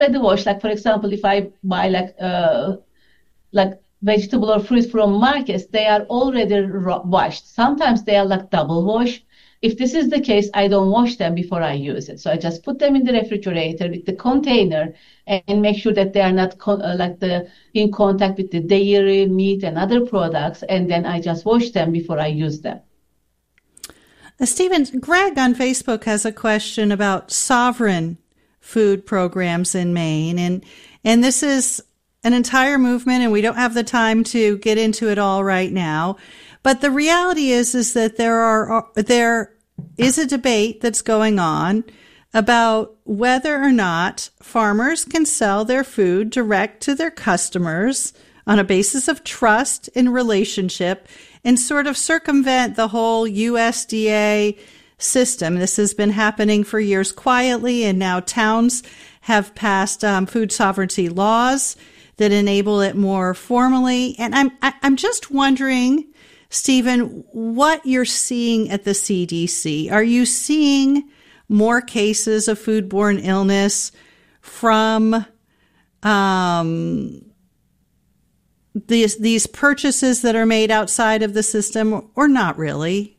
already washed. Like for example, if I buy like vegetable or fruit from markets, they are already washed. Sometimes they are like double wash. If this is the case, I don't wash them before I use it. So I just put them in the refrigerator with the container and make sure that they are not in contact with the dairy, meat, and other products. And then I just wash them before I use them. Stephen, Greg on Facebook has a question about sovereign food programs in Maine. And this is an entire movement, and we don't have the time to get into it all right now. But the reality is that there is a debate that's going on about whether or not farmers can sell their food direct to their customers on a basis of trust and relationship and sort of circumvent the whole USDA system. This has been happening for years quietly, and now towns have passed food sovereignty laws that enable it more formally. And I'm just wondering, Stephen, what you're seeing at the CDC. Are you seeing more cases of foodborne illness from these purchases that are made outside of the system, or not really?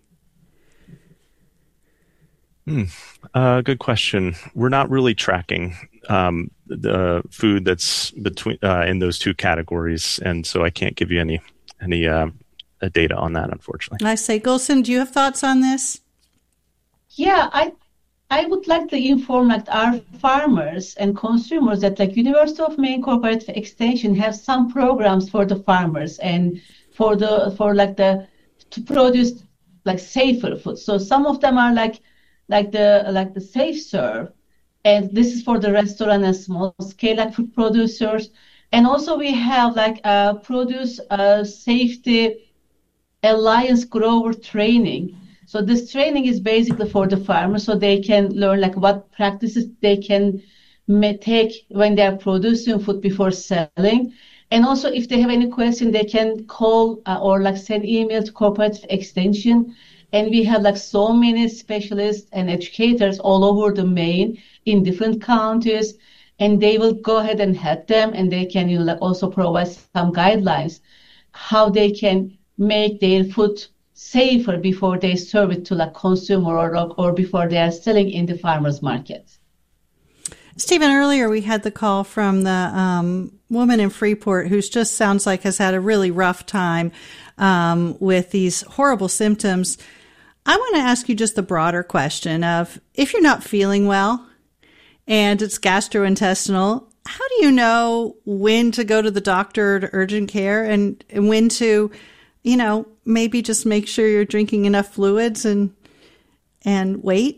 Good question. We're not really tracking the food that's between in those two categories, and so I can't give you any data on that, unfortunately. I say, Gulsen, do you have thoughts on this? Yeah, I would like to inform our farmers and consumers that University of Maine Cooperative Extension have some programs for the farmers and to produce safer food. So some of them are like the Safe Serve, and this is for the restaurant and small scale food producers. And also we have produce safety alliance grower training. So this training is basically for the farmers, so they can learn what practices they can take when they are producing food before selling. And also if they have any question, they can call or send email to Cooperative Extension. And we have so many specialists and educators all over the Maine in different counties, and they will go ahead and help them, and they can also provide some guidelines how they can make their food safer before they serve it to consumer or before they are selling in the farmers market. Stephen, earlier we had the call from the woman in Freeport who just sounds like has had a really rough time with these horrible symptoms. I want to ask you just the broader question of, if you're not feeling well and it's gastrointestinal, how do you know when to go to the doctor to urgent care and when to, maybe just make sure you're drinking enough fluids and wait?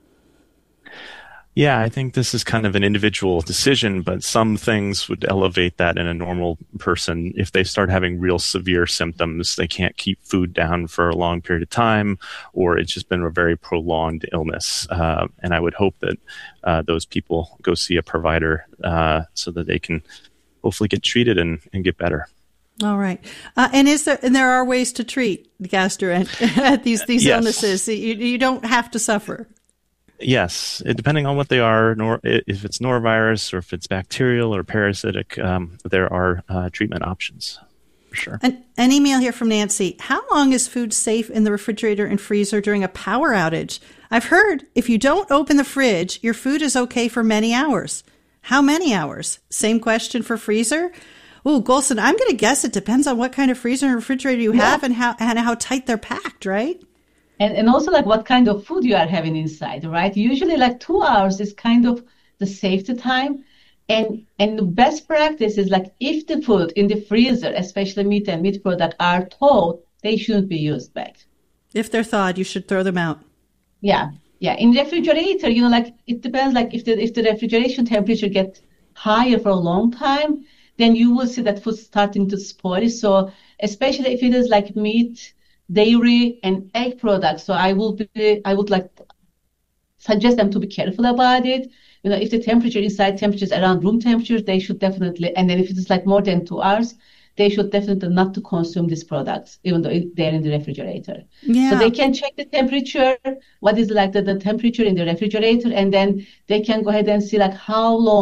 Yeah, I think this is kind of an individual decision, but some things would elevate that in a normal person. If they start having real severe symptoms, they can't keep food down for a long period of time, or it's just been a very prolonged illness. And I would hope that those people go see a provider so that they can hopefully get treated and get better. All right. And there are ways to treat these yes. illnesses. You don't have to suffer. Yes, depending on what they are, if it's norovirus or if it's bacterial or parasitic, there are treatment options, for sure. An email here from Nancy. How long is food safe in the refrigerator and freezer during a power outage? I've heard if you don't open the fridge, your food is okay for many hours. How many hours? Same question for freezer? Oh, Gulsen, I'm going to guess it depends on what kind of freezer and refrigerator you have and how tight they're packed, right? And also what kind of food you are having inside, right? Usually 2 hours is kind of the safety time. And the best practice is if the food in the freezer, especially meat and meat products, are thawed, they shouldn't be used back. If they're thawed, you should throw them out. Yeah. In refrigerator, it depends. If the refrigeration temperature gets higher for a long time, then you will see that food starting to spoil. So especially if it is meat, dairy, and egg products. So I would suggest them to be careful about it. If the temperature inside temperatures around room temperature, they should definitely, and then if it is more than 2 hours, they should definitely not to consume these products, even though they're in the refrigerator. Yeah. So they can check the temperature, what is the temperature in the refrigerator, and then they can go ahead and see how long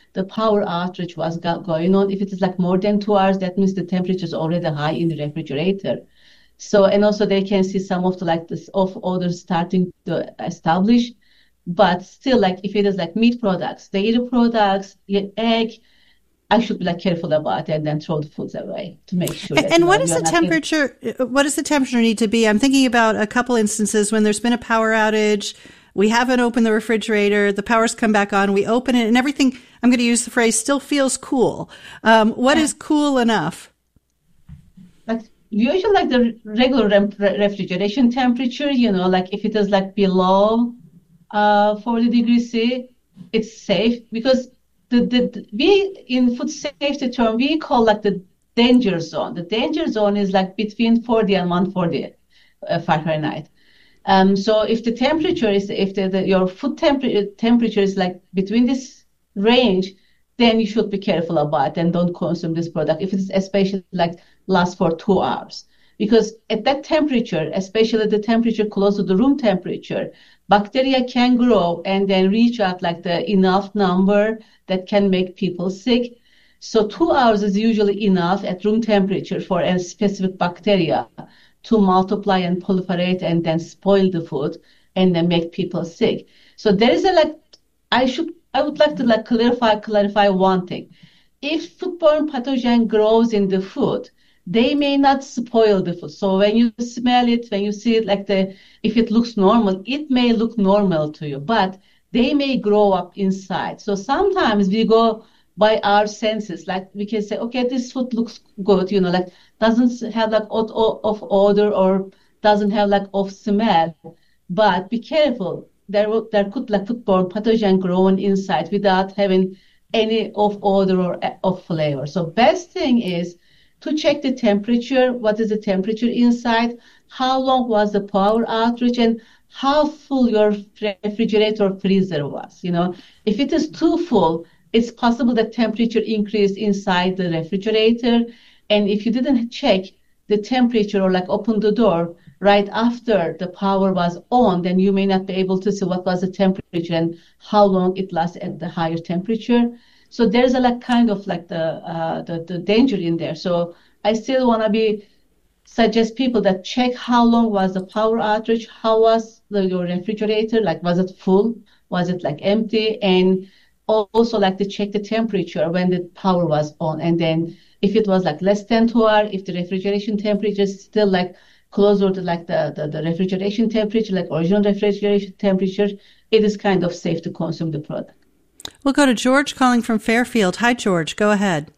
the power outage was going on. If it is like more than 2 hours, that means the temperature is already high in the refrigerator. So, and also they can see some of the like this off odors starting to establish. But still, like if it is like meat products, dairy products, egg, I should be like careful about it and then throw the foods away to make sure. And what is the temperature? What does the temperature need to be? I'm thinking about a couple instances when there's been a power outage. We haven't opened the refrigerator. The power's come back on. We open it and everything, I'm going to use the phrase, still feels cool. What is cool enough? Like usually like the regular refrigeration temperature, like if it is like below 40 degrees C, it's safe because we in food safety term, we call like the danger zone. The danger zone is like between 40 and 140 Fahrenheit. So if the temperature is, if your food temperature is like between this range, then you should be careful about it and don't consume this product. If it's especially like lasts for 2 hours, because at that temperature, especially the temperature close to the room temperature, bacteria can grow and then reach out like the enough number that can make people sick. So 2 hours is usually enough at room temperature for a specific bacteria to multiply and proliferate and then spoil the food and then make people sick. So there is I would like to like clarify one thing. If foodborne pathogen grows in the food, they may not spoil the food. So when you smell it, when you see it, like if it looks normal, it may look normal to you, but they may grow up inside. So sometimes we go by our senses, like we can say, okay, this food looks good, like doesn't have like of odor or doesn't have like of smell, but be careful. There could like foodborne pathogen growing inside without having any of odor or of flavor. So best thing is to check the temperature. What is the temperature inside? How long was the power outage? And how full your refrigerator or freezer was? If it is too full, it's possible that temperature increased inside the refrigerator. And if you didn't check the temperature or like open the door right after the power was on, then you may not be able to see what was the temperature and how long it lasted at the higher temperature. So there's a like kind of like the danger in there. So I still want to suggest people that check how long was the power outage, how was your refrigerator, like was it full, was it like empty, and also like to check the temperature when the power was on. And then if it was like less than 2 hours, if the refrigeration temperature is still like closer to like the refrigeration temperature, like original refrigeration temperature, it is kind of safe to consume the product. We'll go to George calling from Fairfield. Hi, George. Go ahead.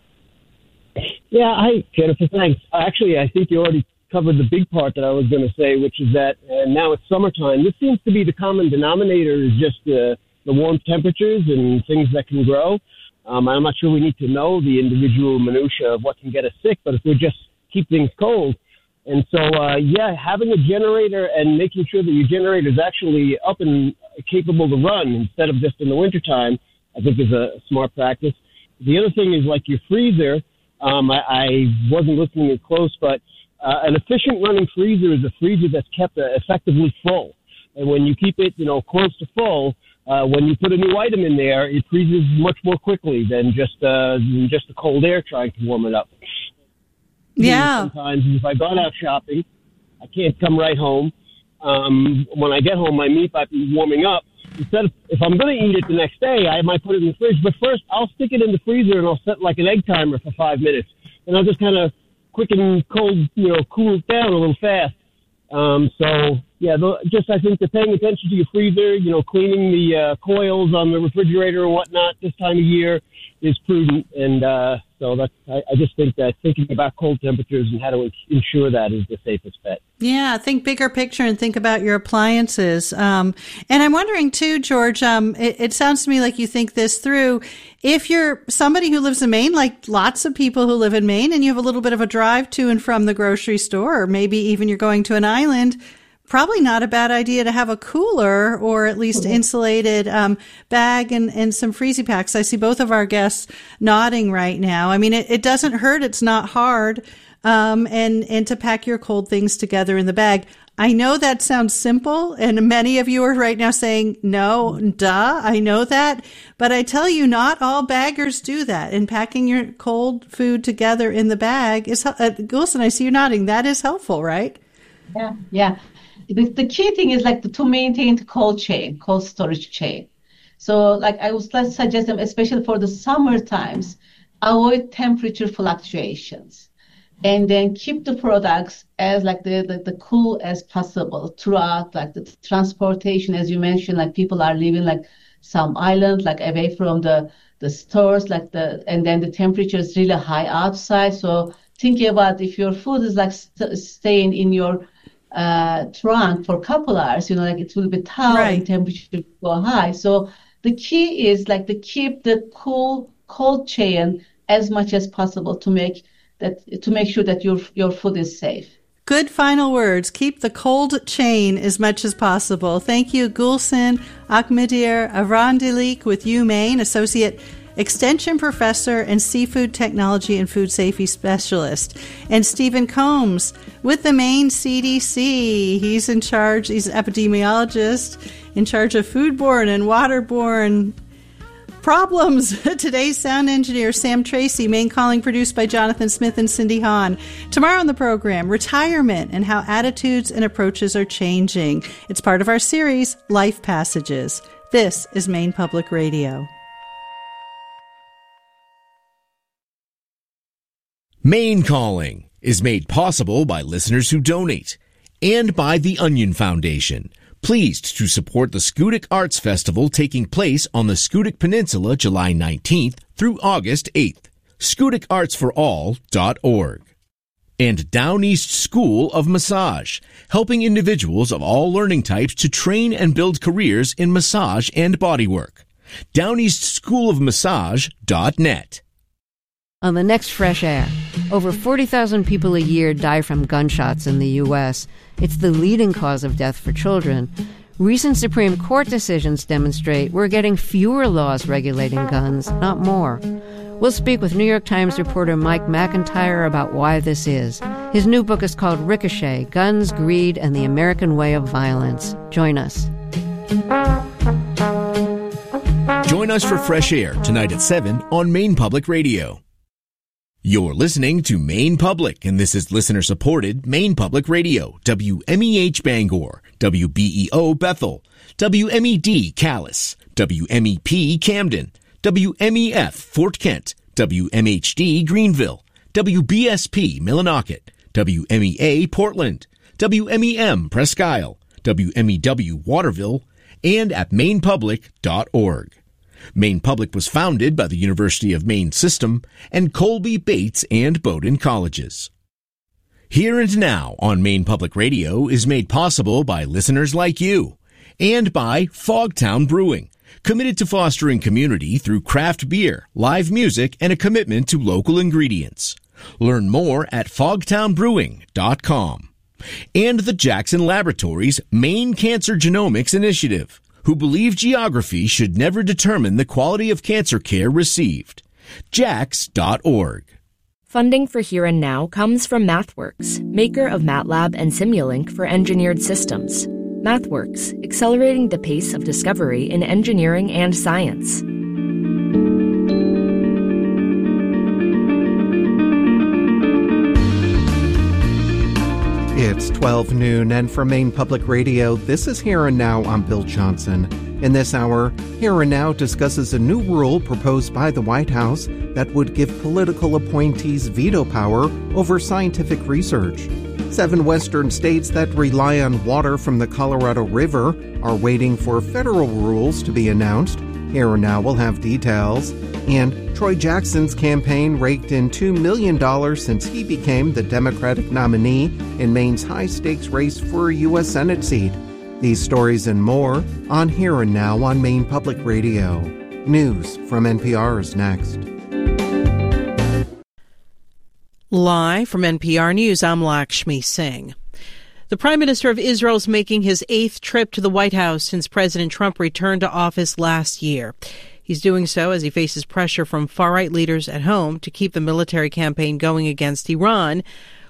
Yeah, hi, Jennifer. Thanks. Actually, I think you already covered the big part that I was going to say, which is that now it's summertime. This seems to be the common denominator is just the warm temperatures and things that can grow. I'm not sure we need to know the individual minutia of what can get us sick, but if we just keep things cold. And so, having a generator and making sure that your generator is actually up and capable to run instead of just in the wintertime, I think is a smart practice. The other thing is like your freezer. I wasn't listening as close, but an efficient running freezer is a freezer that's kept effectively full. And when you keep it, close to full, when you put a new item in there, it freezes much more quickly than just the cold air trying to warm it up. Yeah. Sometimes if I got out shopping, I can't come right home. When I get home, my meat might be warming up. Instead of, if I'm going to eat it the next day, I might put it in the fridge. But first, I'll stick it in the freezer and I'll set like an egg timer for 5 minutes. And I'll just kind of quick and cold, cool it down a little fast. I think that paying attention to your freezer, cleaning the coils on the refrigerator and whatnot this time of year is prudent. And I just think that thinking about cold temperatures and how to ensure that is the safest bet. Yeah, think bigger picture and think about your appliances. And I'm wondering too, George, it sounds to me like you think this through. If you're somebody who lives in Maine, like lots of people who live in Maine, and you have a little bit of a drive to and from the grocery store, or maybe even you're going to an island, probably not a bad idea to have a cooler or at least insulated bag and some freezy packs. I see both of our guests nodding right now. I mean, it doesn't hurt. It's not hard. And to pack your cold things together in the bag. I know that sounds simple, and many of you are right now saying, no, duh, I know that. But I tell you, not all baggers do that. And packing your cold food together in the bag is, Gulsen, I see you nodding. That is helpful, right? Yeah. The key thing is like to maintain the cold storage chain. So like I would like to suggest them, especially for the summer times, avoid temperature fluctuations. And then keep the products as like the cool as possible throughout like the transportation. As you mentioned, like people are living like some island, like away from the stores, and then the temperature is really high outside. So thinking about if your food is like staying in your trunk for a couple hours, like it will be tough and temperature will go high. So the key is like to keep the cold chain as much as possible to make sure that your food is safe. Good final words. Keep the cold chain as much as possible. Thank you, Gulsen Ahmadiar Arandelik with UMaine, Associate Extension Professor and Seafood Technology and Food Safety Specialist, and Stephen Combs with the Maine CDC. He's an epidemiologist in charge of foodborne and waterborne problems. Today's sound engineer, Sam Tracy. Maine Calling produced by Jonathan Smith and Cindy Hahn. Tomorrow on the program, retirement and how attitudes and approaches are changing. It's part of our series, Life Passages. This is Maine Public Radio. Maine Calling is made possible by listeners who donate and by the Onion Foundation. Pleased to support the Schoodic Arts Festival taking place on the Schoodic Peninsula July 19th through August 8th. SchoodicArtsForAll.org. And Down East School of Massage, helping individuals of all learning types to train and build careers in massage and bodywork. DowneastSchoolOfMassage.net. On the next Fresh Air, over 40,000 people a year die from gunshots in the U.S. It's the leading cause of death for children. Recent Supreme Court decisions demonstrate we're getting fewer laws regulating guns, not more. We'll speak with New York Times reporter Mike McIntyre about why this is. His new book is called Ricochet, Guns, Greed, and the American Way of Violence. Join us. Join us for Fresh Air tonight at 7 on Maine Public Radio. You're listening to Maine Public, and this is listener-supported Maine Public Radio, WMEH Bangor, WBEO Bethel, WMED Calais, WMEP Camden, WMEF Fort Kent, WMHD Greenville, WBSP Millinocket, WMEA Portland, WMEM Presque Isle, WMEW Waterville, and at mainepublic.org. Maine Public was founded by the University of Maine System and Colby, Bates, and Bowdoin Colleges. Here and Now on Maine Public Radio is made possible by listeners like you and by Fogtown Brewing, committed to fostering community through craft beer, live music, and a commitment to local ingredients. Learn more at fogtownbrewing.com. And the Jackson Laboratories Maine Cancer Genomics Initiative, who believe geography should never determine the quality of cancer care received. jax.org. Funding for Here and Now comes from MathWorks, maker of MATLAB and Simulink for engineered systems. MathWorks, accelerating the pace of discovery in engineering and science. It's 12 noon, and from Maine Public Radio, this is Here and Now. I'm Bill Johnson. In this hour, Here and Now discusses a new rule proposed by the White House that would give political appointees veto power over scientific research. 7 western states that rely on water from the Colorado River are waiting for federal rules to be announced. Here and Now will have details. And Troy Jackson's campaign raked in $2 million since he became the Democratic nominee in Maine's high-stakes race for a U.S. Senate seat. These stories and more on Here and Now on Maine Public Radio. News from NPR is next. Live from NPR News, I'm Lakshmi Singh. The Prime Minister of Israel is making his 8th trip to the White House since President Trump returned to office last year. He's doing so as he faces pressure from far-right leaders at home to keep the military campaign going against Iran,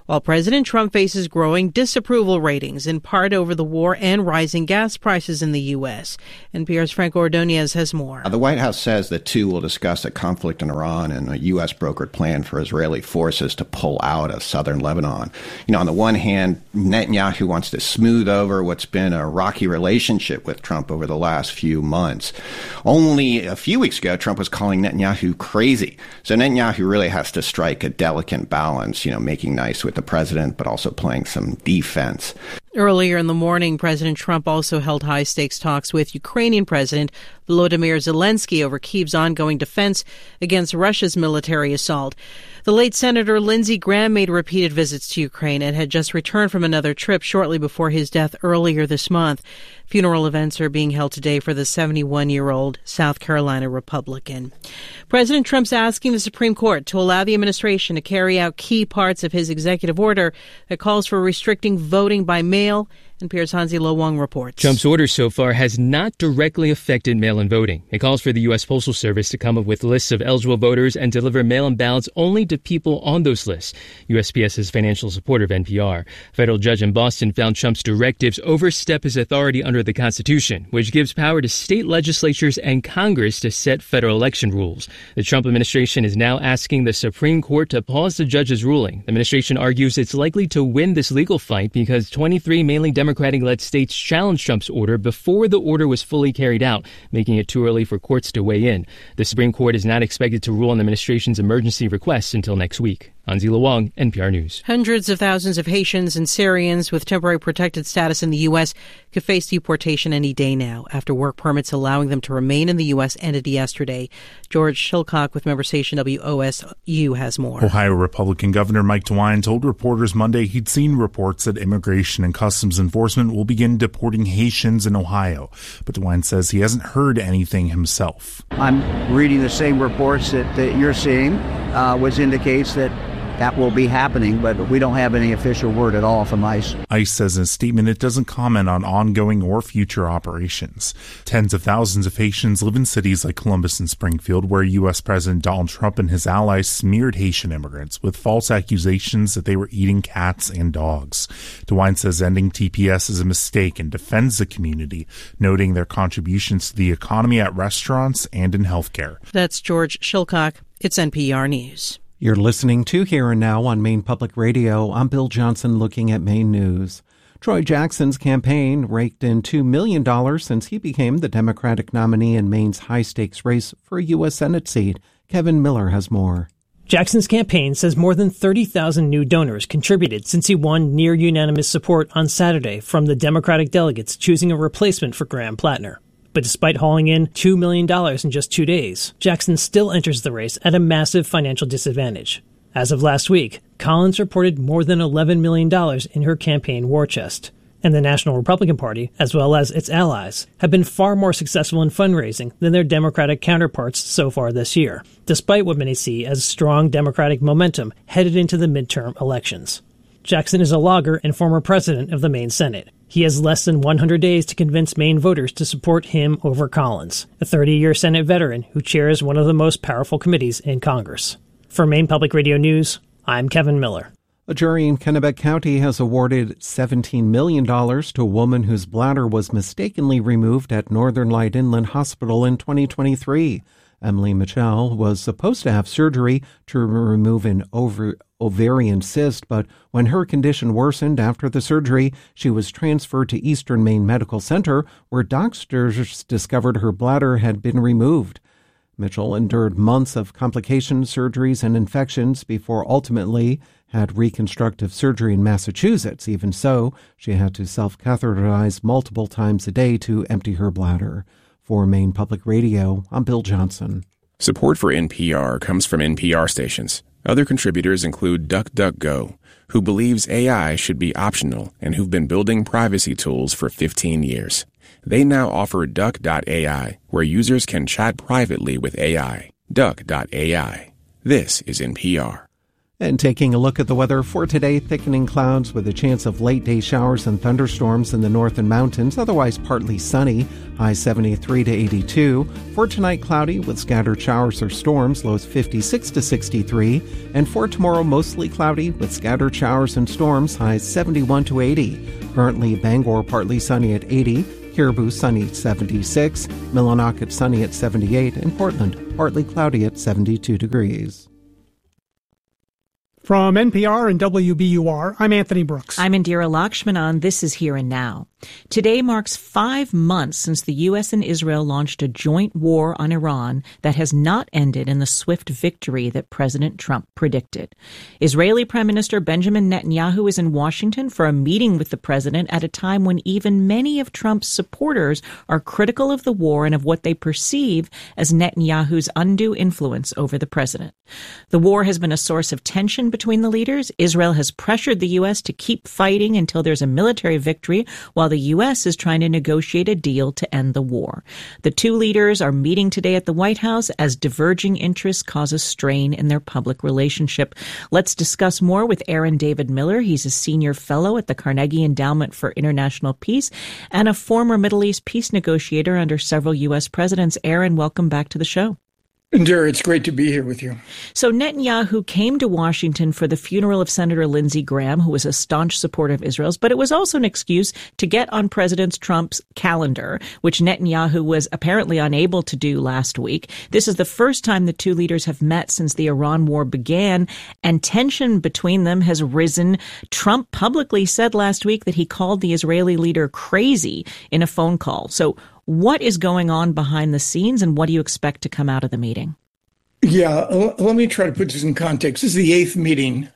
while President Trump faces growing disapproval ratings, in part over the war and rising gas prices in the U.S. NPR's Frank Ordonez has more. The White House says the two will discuss a conflict in Iran and a U.S. brokered plan for Israeli forces to pull out of southern Lebanon. On the one hand, Netanyahu wants to smooth over what's been a rocky relationship with Trump over the last few months. Only a few weeks ago, Trump was calling Netanyahu crazy. So Netanyahu really has to strike a delicate balance, making nice with the president, but also playing some defense. Earlier in the morning, President Trump also held high-stakes talks with Ukrainian President Volodymyr Zelensky over Kyiv's ongoing defense against Russia's military assault. The late Senator Lindsey Graham made repeated visits to Ukraine and had just returned from another trip shortly before his death earlier this month. Funeral events are being held today for the 71-year-old South Carolina Republican. President Trump's asking the Supreme Court to allow the administration to carry out key parts of his executive order that calls for restricting voting by mail. NPR's Hansi Lo Wang reports. Trump's order so far has not directly affected mail-in voting. It calls for the U.S. Postal Service to come up with lists of eligible voters and deliver mail-in ballots only to people on those lists. USPS's financial supporter of NPR. A federal judge in Boston found Trump's directives overstep his authority under the Constitution, which gives power to state legislatures and Congress to set federal election rules. The Trump administration is now asking the Supreme Court to pause the judge's ruling. The administration argues it's likely to win this legal fight because 23 mainly Democratic-led states challenged Trump's order before the order was fully carried out, making it too early for courts to weigh in. The Supreme Court is not expected to rule on the administration's emergency requests until next week. Hansi Lo Wang, NPR News. Hundreds of thousands of Haitians and Syrians with temporary protected status in the U.S. could face deportation any day now after work permits allowing them to remain in the U.S. ended yesterday. George Shilcock with member station WOSU has more. Ohio Republican Governor Mike DeWine told reporters Monday he'd seen reports that Immigration and Customs Enforcement will begin deporting Haitians in Ohio. But DeWine says he hasn't heard anything himself. I'm reading the same reports that you're seeing, which indicates that will be happening, but we don't have any official word at all from ICE. ICE says in a statement it doesn't comment on ongoing or future operations. Tens of thousands of Haitians live in cities like Columbus and Springfield, where U.S. President Donald Trump and his allies smeared Haitian immigrants with false accusations that they were eating cats and dogs. DeWine says ending TPS is a mistake and defends the community, noting their contributions to the economy at restaurants and in healthcare. That's George Shilcock. It's NPR News. You're listening to Here and Now on Maine Public Radio. I'm Bill Johnson looking at Maine news. Troy Jackson's campaign raked in $2 million since he became the Democratic nominee in Maine's high-stakes race for a U.S. Senate seat. Kevin Miller has more. Jackson's campaign says more than 30,000 new donors contributed since he won near unanimous support on Saturday from the Democratic delegates choosing a replacement for Graham Plattner. But despite hauling in $2 million in just 2 days, Jackson still enters the race at a massive financial disadvantage. As of last week, Collins reported more than $11 million in her campaign war chest. And the National Republican Party, as well as its allies, have been far more successful in fundraising than their Democratic counterparts so far this year, despite what many see as strong Democratic momentum headed into the midterm elections. Jackson is a logger and former president of the Maine Senate. He has less than 100 days to convince Maine voters to support him over Collins, a 30-year Senate veteran who chairs one of the most powerful committees in Congress. For Maine Public Radio News, I'm Kevin Miller. A jury in Kennebec County has awarded $17 million to a woman whose bladder was mistakenly removed at Northern Light Inland Hospital in 2023. Emily Mitchell was supposed to have surgery to remove an ovarian cyst, but when her condition worsened after the surgery, she was transferred to Eastern Maine Medical Center, where doctors discovered her bladder had been removed. Mitchell endured months of complications, surgeries, and infections before ultimately had reconstructive surgery in Massachusetts. Even so, she had to self-catheterize multiple times a day to empty her bladder. For Maine Public Radio, I'm Bill Johnson. Support for NPR comes from NPR stations. Other contributors include DuckDuckGo, who believes AI should be optional and who've been building privacy tools for 15 years. They now offer Duck.ai, where users can chat privately with AI. Duck.ai. This is NPR. And taking a look at the weather for today, thickening clouds with a chance of late-day showers and thunderstorms in the north and mountains, otherwise partly sunny, highs 73 to 82. For tonight, cloudy with scattered showers or storms, lows 56 to 63. And for tomorrow, mostly cloudy with scattered showers and storms, highs 71 to 80. Currently, Bangor partly sunny at 80. Caribou sunny at 76. Millinocket sunny at 78. And Portland partly cloudy at 72 degrees. From NPR and WBUR, I'm Anthony Brooks. I'm Indira Lakshmanan. This is Here and Now. Today marks 5 months since the U.S. and Israel launched a joint war on Iran that has not ended in the swift victory that President Trump predicted. Israeli Prime Minister Benjamin Netanyahu is in Washington for a meeting with the president at a time when even many of Trump's supporters are critical of the war and of what they perceive as Netanyahu's undue influence over the president. The war has been a source of tension between the leaders. Israel has pressured the U.S. to keep fighting until there's a military victory, while the U.S. is trying to negotiate a deal to end the war. The two leaders are meeting today at the White House as diverging interests cause a strain in their public relationship. Let's discuss more with Aaron David Miller. He's a senior fellow at the Carnegie Endowment for International Peace and a former Middle East peace negotiator under several U.S. presidents. Aaron, welcome back to the show. Indira, it's great to be here with you. So Netanyahu came to Washington for the funeral of Senator Lindsey Graham, who was a staunch supporter of Israel's, but it was also an excuse to get on President Trump's calendar, which Netanyahu was apparently unable to do last week. This is the first time the two leaders have met since the Iran war began, and tension between them has risen. Trump publicly said last week that he called the Israeli leader crazy in a phone call. So what is going on behind the scenes, and what do you expect to come out of the meeting? Yeah, let me try to put this in context. This is the 8th meeting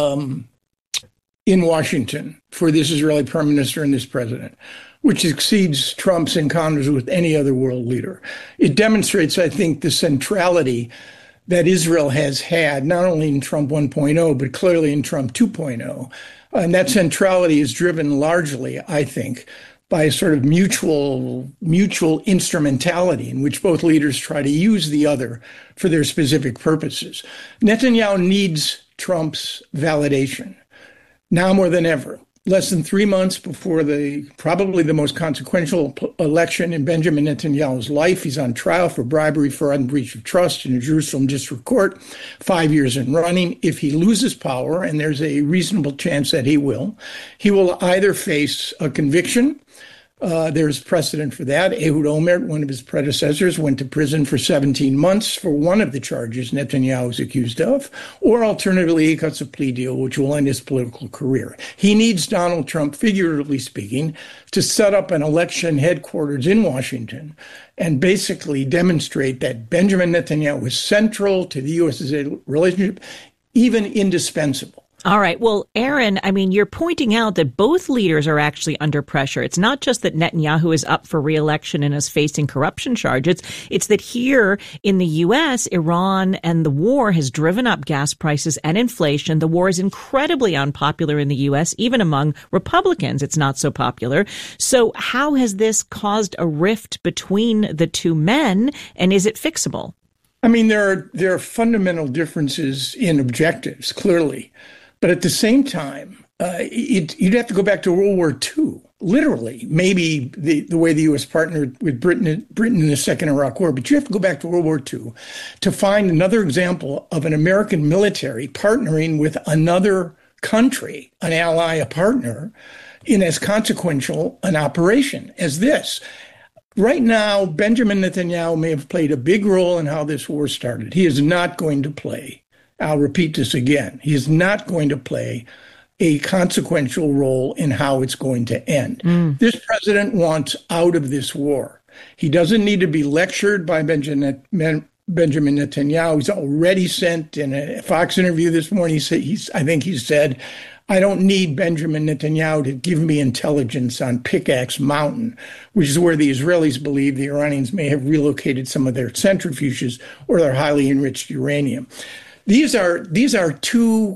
in Washington for this Israeli prime minister and this president, which exceeds Trump's encounters with any other world leader. It demonstrates, I think, the centrality that Israel has had, not only in Trump 1.0, but clearly in Trump 2.0. And that centrality is driven largely, I think, by a sort of mutual instrumentality in which both leaders try to use the other for their specific purposes. Netanyahu needs Trump's validation now more than ever. Less than 3 months before probably the most consequential election in Benjamin Netanyahu's life, he's on trial for bribery, fraud, and breach of trust in a Jerusalem district court, 5 years in running. If he loses power, and there's a reasonable chance that he will either face a conviction. There's precedent for that. Ehud Olmert, one of his predecessors, went to prison for 17 months for one of the charges Netanyahu is accused of, or alternatively, he cuts a plea deal, which will end his political career. He needs Donald Trump, figuratively speaking, to set up an election headquarters in Washington and basically demonstrate that Benjamin Netanyahu is central to the U.S.-Israel relationship, even indispensable. All right. Well, Aaron, I mean, you're pointing out that both leaders are actually under pressure. It's not just that Netanyahu is up for re-election and is facing corruption charges. It's that here in the U.S., Iran and the war has driven up gas prices and inflation. The war is incredibly unpopular in the U.S., even among Republicans. It's not so popular. So how has this caused a rift between the two men, and is it fixable? I mean, there are fundamental differences in objectives, clearly. But at the same time, you'd have to go back to World War II, literally, maybe the way the U.S. partnered with Britain in the Second Iraq War. But you have to go back to World War II to find another example of an American military partnering with another country, an ally, a partner, in as consequential an operation as this. Right now, Benjamin Netanyahu may have played a big role in how this war started. He is not going to play. I'll repeat this again. He is not going to play a consequential role in how it's going to end. This president wants out of this war. He doesn't need to be lectured by Benjamin Netanyahu. He's already sent in a Fox interview this morning. I think he said, I don't need Benjamin Netanyahu to give me intelligence on Pickaxe Mountain, which is where the Israelis believe the Iranians may have relocated some of their centrifuges or their highly enriched uranium. These are two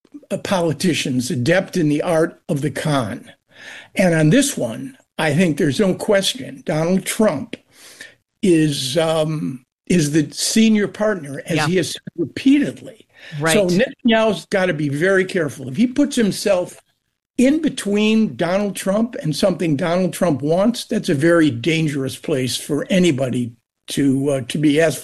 politicians adept in the art of the con. And on this one, I think there's no question Donald Trump is is the senior partner, as he has said repeatedly. Right. So Netanyahu's got to be very careful. If he puts himself in between Donald Trump and something Donald Trump wants, that's a very dangerous place for anybody to be, as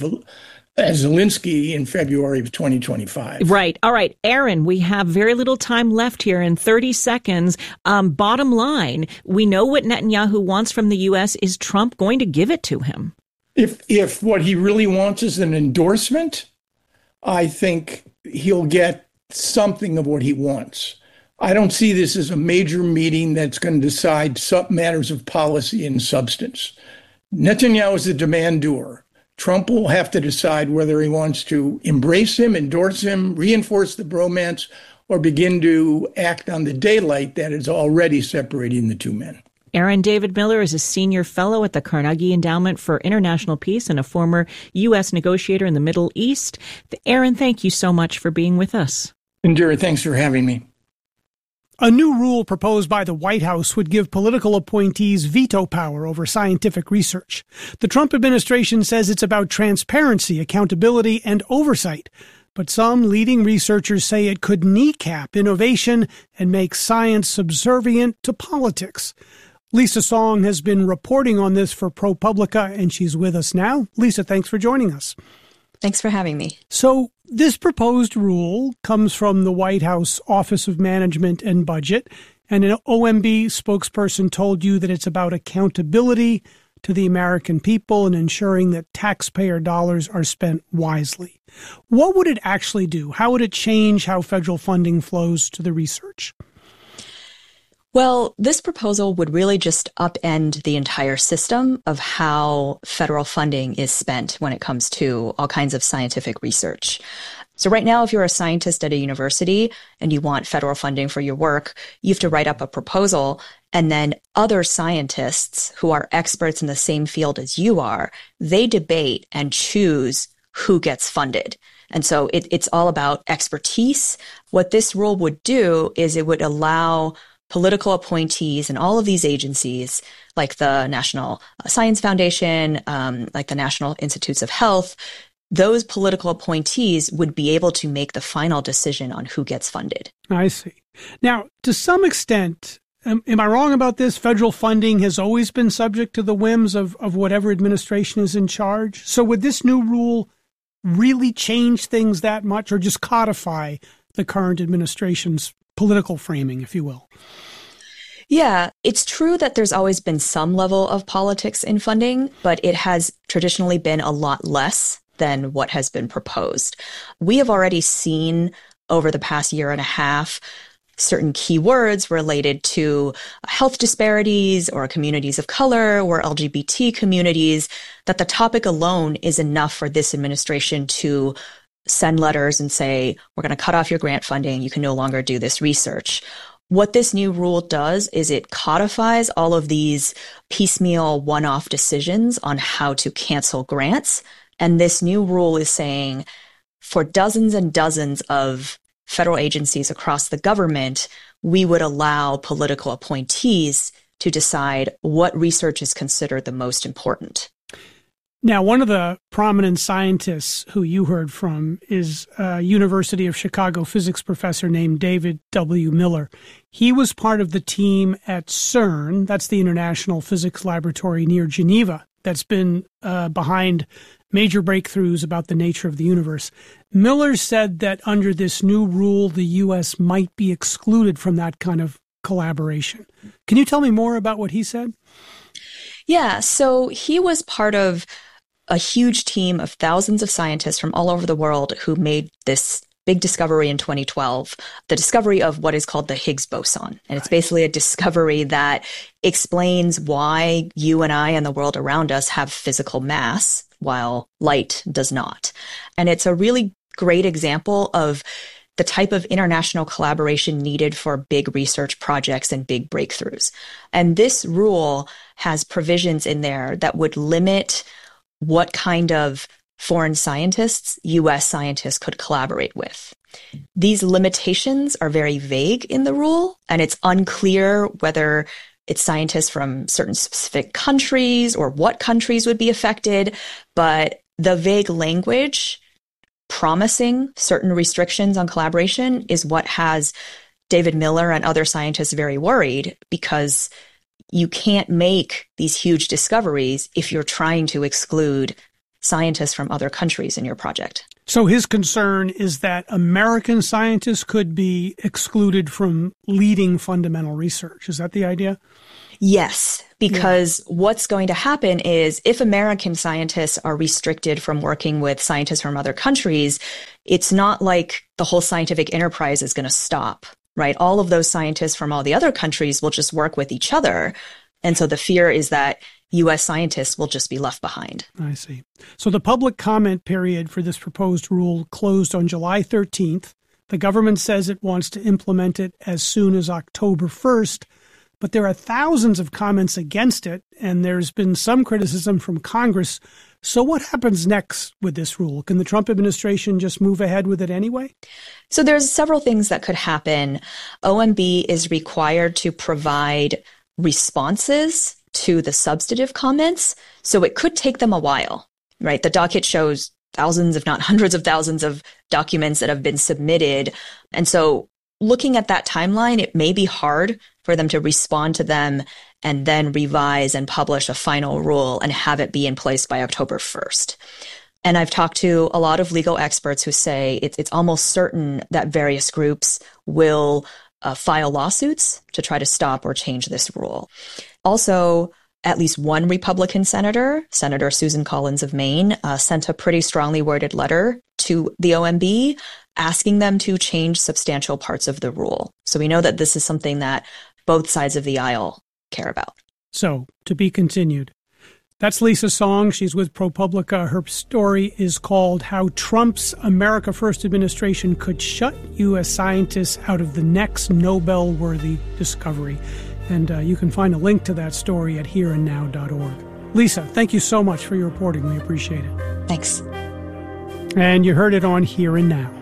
Zelensky in February of 2025. Right. All right. Aaron, we have very little time left here in 30 seconds. Bottom line, we know what Netanyahu wants from the U.S. Is Trump going to give it to him? If what he really wants is an endorsement, I think he'll get something of what he wants. I don't see this as a major meeting that's going to decide some matters of policy and substance. Netanyahu is the demand doer. Trump will have to decide whether he wants to embrace him, endorse him, reinforce the bromance, or begin to act on the daylight that is already separating the two men. Aaron David Miller is a senior fellow at the Carnegie Endowment for International Peace and a former U.S. negotiator in the Middle East. Aaron, thank you so much for being with us. Indira, thanks for having me. A new rule proposed by the White House would give political appointees veto power over scientific research. The Trump administration says it's about transparency, accountability, and oversight. But some leading researchers say it could kneecap innovation and make science subservient to politics. Lisa Song has been reporting on this for ProPublica, and she's with us now. Lisa, thanks for joining us. Thanks for having me. So this proposed rule comes from the White House Office of Management and Budget, and an OMB spokesperson told you that it's about accountability to the American people and ensuring that taxpayer dollars are spent wisely. What would it actually do? How would it change how federal funding flows to the research? Well, this proposal would really just upend the entire system of how federal funding is spent when it comes to all kinds of scientific research. So right now, if you're a scientist at a university and you want federal funding for your work, you have to write up a proposal, and then other scientists who are experts in the same field as you are, they debate and choose who gets funded. And so it's all about expertise. What this rule would do is it would allow political appointees in all of these agencies, like the National Science Foundation, like the National Institutes of Health, those political appointees would be able to make the final decision on who gets funded. I see. Now, to some extent, am I wrong about this? Federal funding has always been subject to the whims of whatever administration is in charge. So would this new rule really change things that much, or just codify the current administration's political framing, if you will? Yeah, it's true that there's always been some level of politics in funding, but it has traditionally been a lot less than what has been proposed. We have already seen over the past year and a half certain keywords related to health disparities or communities of color or LGBT communities, that the topic alone is enough for this administration to send letters and say, we're going to cut off your grant funding. You can no longer do this research. What this new rule does is it codifies all of these piecemeal one-off decisions on how to cancel grants. And this new rule is saying for dozens and dozens of federal agencies across the government, we would allow political appointees to decide what research is considered the most important. Now, one of the prominent scientists who you heard from is a University of Chicago physics professor named David W. Miller. He was part of the team at CERN, that's the International Physics Laboratory near Geneva, that's been behind major breakthroughs about the nature of the universe. Miller said that under this new rule, the U.S. might be excluded from that kind of collaboration. Can you tell me more about what he said? Yeah, so he was part of a huge team of thousands of scientists from all over the world who made this big discovery in 2012, the discovery of what is called the Higgs boson. And it's basically a discovery that explains why you and I and the world around us have physical mass while light does not. And it's a really great example of the type of international collaboration needed for big research projects and big breakthroughs. And this rule has provisions in there that would limit what kind of foreign scientists U.S. scientists could collaborate with. These limitations are very vague in the rule, and it's unclear whether it's scientists from certain specific countries or what countries would be affected. But the vague language promising certain restrictions on collaboration is what has David Miller and other scientists very worried, because you can't make these huge discoveries if you're trying to exclude scientists from other countries in your project. So his concern is that American scientists could be excluded from leading fundamental research. Is that the idea? Yes, because what's going to happen is if American scientists are restricted from working with scientists from other countries, it's not like the whole scientific enterprise is going to stop, right? All of those scientists from all the other countries will just work with each other. And so the fear is that U.S. scientists will just be left behind. I see. So the public comment period for this proposed rule closed on July 13th. The government says it wants to implement it as soon as October 1st. But there are thousands of comments against it, and there's been some criticism from Congress. So what happens next with this rule? Can the Trump administration just move ahead with it anyway? So there's several things that could happen. OMB is required to provide responses to the substantive comments, so it could take them a while, right? The docket shows thousands, if not hundreds of thousands of documents that have been submitted. And so looking at that timeline, it may be hard for them to respond to them and then revise and publish a final rule and have it be in place by October 1st. And I've talked to a lot of legal experts who say it's almost certain that various groups will file lawsuits to try to stop or change this rule. Also, at least one Republican senator, Senator Susan Collins of Maine, sent a pretty strongly worded letter to the OMB asking them to change substantial parts of the rule. So we know that this is something that both sides of the aisle care about. So, to be continued. That's Lisa Song. She's with ProPublica. Her story is called How Trump's America First administration could shut U.S. scientists out of the next Nobel-worthy discovery. And you can find a link to that story at hereandnow.org. Lisa, thank you so much for your reporting. We appreciate it. Thanks. And you heard it on Here and Now.